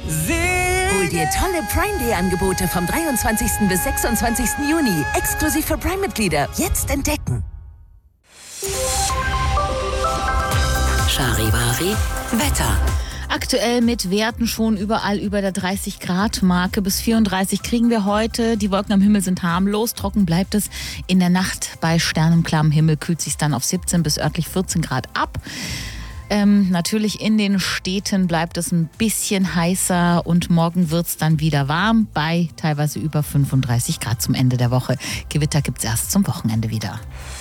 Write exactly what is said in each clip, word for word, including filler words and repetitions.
Hol dir tolle Prime Day Angebote vom dreiundzwanzigsten bis sechsundzwanzigsten Juni. Exklusiv für Prime-Mitglieder. Jetzt entdecken. Charivari Wetter. Aktuell mit Werten schon überall über der dreißig Grad Marke. Bis vierunddreißig kriegen wir heute. Die Wolken am Himmel sind harmlos. Trocken bleibt es in der Nacht. Bei sternenklarem Himmel kühlt sich dann auf siebzehn bis örtlich vierzehn Grad ab. Ähm, natürlich in den Städten bleibt es ein bisschen heißer und morgen wird es dann wieder warm bei teilweise über fünfunddreißig Grad zum Ende der Woche. Gewitter gibt es erst zum Wochenende wieder.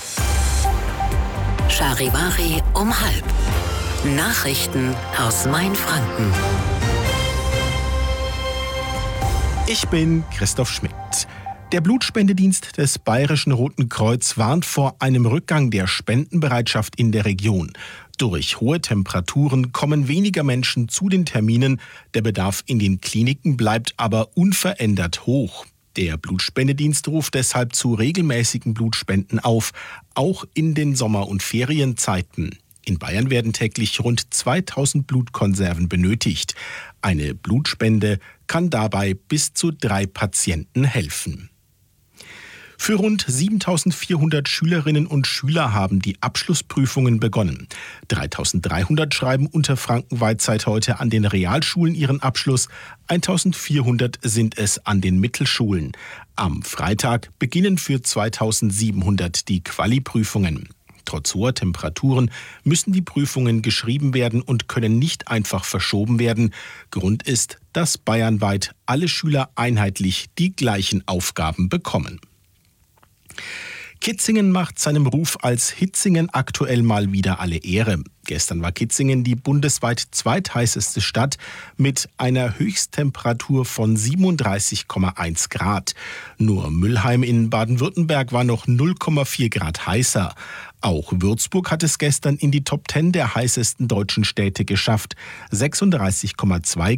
Charivari um halb. Nachrichten aus Mainfranken. Ich bin Christoph Schmidt. Der Blutspendedienst des Bayerischen Roten Kreuz warnt vor einem Rückgang der Spendenbereitschaft in der Region. Durch hohe Temperaturen kommen weniger Menschen zu den Terminen. Der Bedarf in den Kliniken bleibt aber unverändert hoch. Der Blutspendedienst ruft deshalb zu regelmäßigen Blutspenden auf, auch in den Sommer- und Ferienzeiten. In Bayern werden täglich rund zweitausend Blutkonserven benötigt. Eine Blutspende kann dabei bis zu drei Patienten helfen. Für rund siebentausendvierhundert Schülerinnen und Schüler haben die Abschlussprüfungen begonnen. dreitausenddreihundert schreiben unterfrankenweit seit heute an den Realschulen ihren Abschluss. eintausendvierhundert sind es an den Mittelschulen. Am Freitag beginnen für zweitausendsiebenhundert die Quali-Prüfungen. Trotz hoher Temperaturen müssen die Prüfungen geschrieben werden und können nicht einfach verschoben werden. Grund ist, dass bayernweit alle Schüler einheitlich die gleichen Aufgaben bekommen. Kitzingen macht seinem Ruf als Hitzingen aktuell mal wieder alle Ehre. Gestern war Kitzingen die bundesweit zweitheißeste Stadt mit einer Höchsttemperatur von siebenunddreißig Komma eins Grad. Nur Mülheim in Baden-Württemberg war noch null Komma vier Grad heißer. Auch Würzburg hat es gestern in die Top zehn der heißesten deutschen Städte geschafft. sechsunddreißig Komma zwei